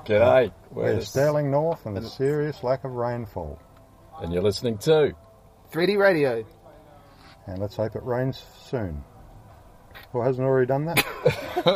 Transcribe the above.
G'day. We're Sterling North and a serious lack of rainfall. And you're listening to 3D Radio. And let's hope it rains soon. Or hasn't already done that?